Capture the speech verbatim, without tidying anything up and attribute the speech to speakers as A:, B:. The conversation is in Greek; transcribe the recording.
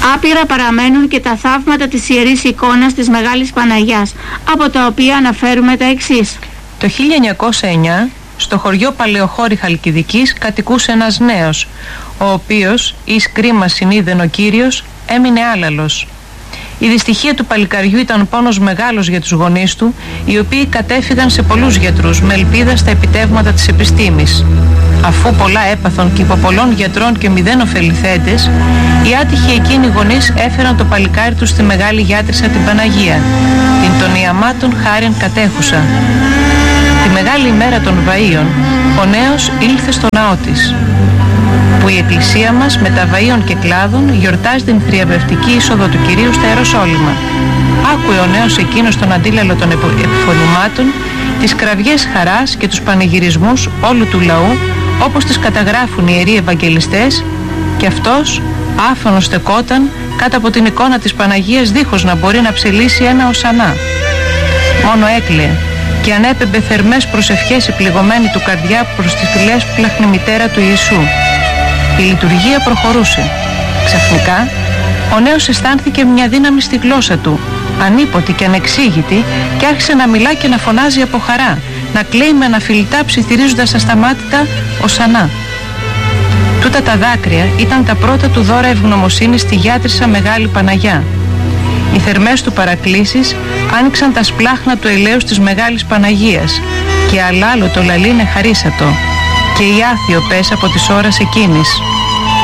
A: Άπειρα παραμένουν και τα θαύματα της Ιερής Εικόνας της Μεγάλης Παναγιάς, από τα οποία αναφέρουμε τα εξής.
B: Το χίλια εννιακόσια εννιά στο χωριό Παλαιοχώρη Χαλκιδικής κατοικούσε ένας νέος, ο οποίος, εις κρίμα συνείδεν ο Κύριος, έμεινε άλαλος. Η δυστυχία του παλικαριού ήταν πόνος μεγάλος για τους γονείς του, οι οποίοι κατέφυγαν σε πολλούς γιατρούς με ελπίδα στα επιτεύγματα της επιστήμης. Αφού πολλά έπαθον και υπό πολλών γιατρών και μηδέν ωφεληθέντες, οι άτυχοι εκείνοι γονείς έφεραν το παλικάρι του στη μεγάλη γιάτρισσα την Παναγία, την των ιαμάτων χάριν κατέχουσα. Τη μεγάλη ημέρα των Βαΐων, ο νέος ήλθε στο ναό της, που η Εκκλησία μας με τα βαΐων και κλάδων γιορτάζει την θριαμβευτική είσοδο του Κυρίου στα Ιεροσόλυμα. Άκουε ο νέος εκείνος τον αντίλαλο των επιφωνημάτων, τις κραυγές χαράς και τους πανηγυρισμούς όλου του λαού, όπως τις καταγράφουν οι Ιεροί Ευαγγελιστές, και αυτός άφωνος στεκόταν κάτω από την εικόνα της Παναγίας, δίχως να μπορεί να ψελίσει ένα οσανά. Μόνο έκλαιε και ανέπεμπε θερμές προσευχές η πληγωμένη του καρδιά προς τη φιλέσπλαχνη μητέρα του Ιησού. Η λειτουργία προχωρούσε. Ξαφνικά, ο νέος αισθάνθηκε μια δύναμη στη γλώσσα του, ανίποτη και ανεξήγητη, και άρχισε να μιλά και να φωνάζει από χαρά, να κλαίει με αναφιλητά ψιθυρίζοντας ασταμάτητα οσανά. Τούτα τα δάκρυα ήταν τα πρώτα του δώρα ευγνωμοσύνης στη γιάτρισσα Μεγάλη Παναγιά. Οι θερμές του παρακλήσεις άνοιξαν τα σπλάχνα του ελέους της Μεγάλης Παναγίας και αλάλο το λαλίνε χαρίσατο και η άθιο πες από τις ώρας εκείνης.